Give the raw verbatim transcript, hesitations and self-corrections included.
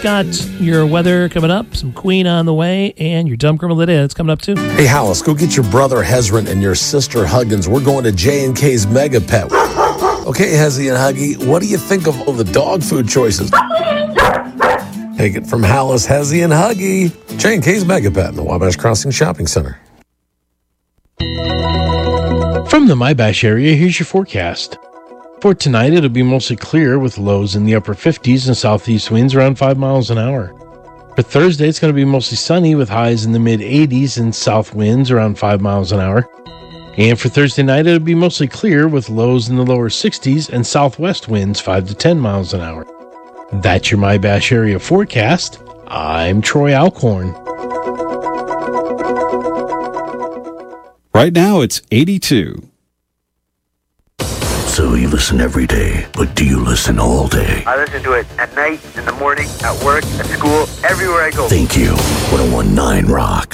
got your weather coming up, some Queen on the way, and your Dumb Criminal Today. That's coming up, too. Hey, Hollis, go get your brother Hezron and your sister Huggins. We're going to J and K's Mega Pet. Okay, Hezzy and Huggy, what do you think of all the dog food choices? Take it from Hollis, Hezzy, and Huggy. J and K's Mega Pet in the Wabash Crossing Shopping Center. From the MyBash area, here's your forecast. For tonight, it'll be mostly clear with lows in the upper fifties and southeast winds around five miles an hour. For Thursday, it's going to be mostly sunny with highs in the mid eighties and south winds around five miles an hour. And for Thursday night, it'll be mostly clear with lows in the lower sixties and southwest winds five to ten miles an hour. That's your MyBash area forecast. I'm Troy Alcorn. Right now, it's eighty-two. So you listen every day, but do you listen all day? I listen to it at night, in the morning, at work, at school, everywhere I go. Thank you. one oh one point nine rocks.